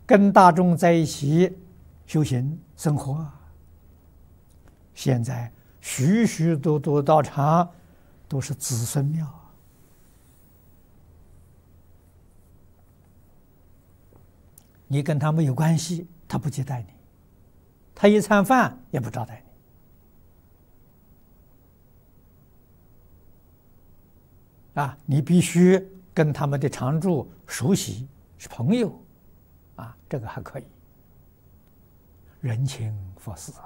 跟大众在一起修行生活。现在许许多多道场都是子孙庙，你跟他没有关系，他不接待你，他一餐饭也不招待你。你必须跟他们的常住熟悉，是朋友，这个还可以，人情佛事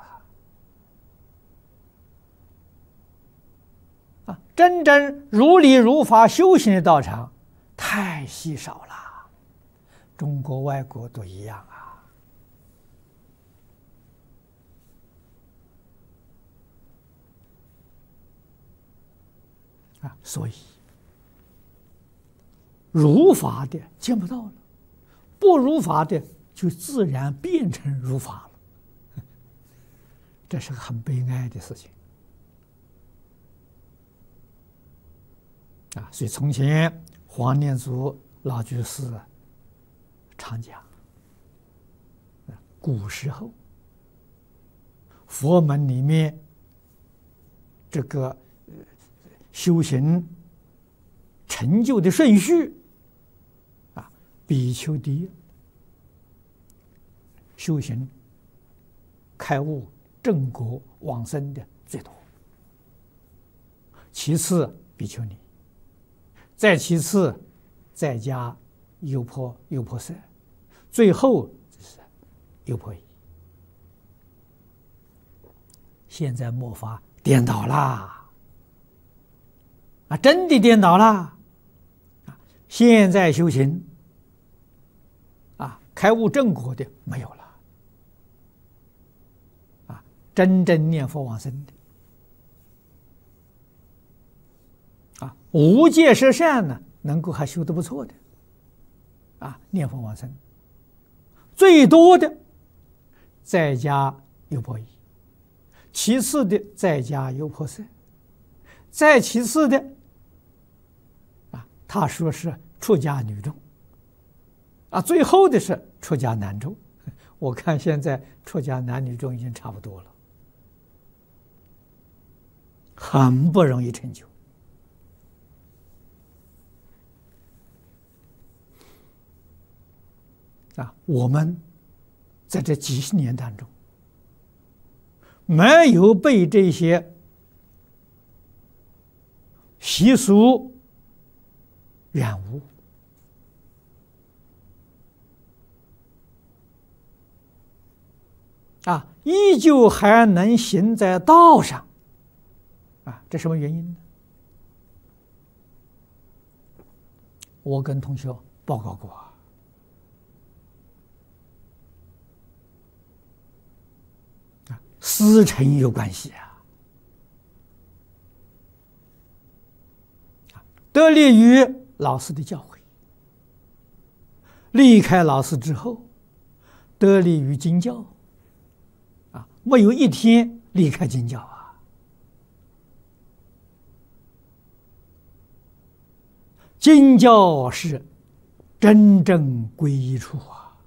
真正如理如法修行的道场太稀少了，中国外国都一样所以如法的见不到了，不如法的就自然变成如法了，这是个很悲哀的事情所以从前黄念祖老居士常讲，古时候佛门里面这个修行成就的顺序比丘第一，修行开悟正果往生的最多，其次比丘尼，再其次在家优婆塞，最后就是优婆夷。现在末法颠倒啦，真的颠倒啦！现在修行开悟正果的没有了，真正念佛往生的无戒十善呢，能够还修得不错的念佛往生，最多的在家优婆夷，其次的在家优婆塞，再其次的他说是出家女众最后的是出家男众。我看现在出家男女众已经差不多了，很不容易成就我们在这几十年当中没有被这些习俗染污依旧还能行在道上这什么原因呢？我跟同学报告过师承有关系得力于老师的教诲，离开老师之后得力于经教没有一天离开经教经教是真正归一处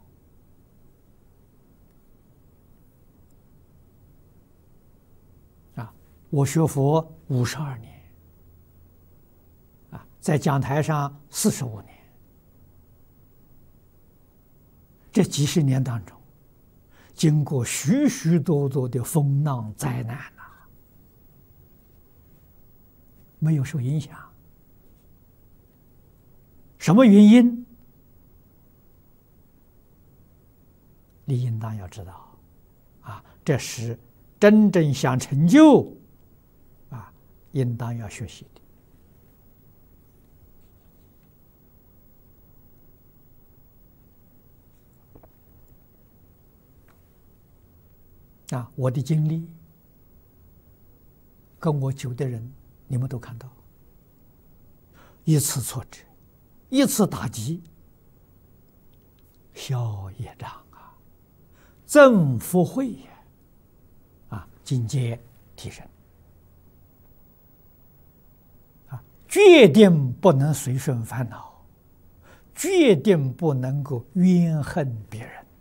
我学佛52年在讲台上45年，这几十年当中经过许许多多的风浪灾难没有受影响。什么原因？你应当要知道这是真正想成就应当要学习的我的经历跟我久的人你们都看到，一次挫折，一次打击，消业障增福慧境界提升决定不能随顺烦恼，决定不能够怨恨别人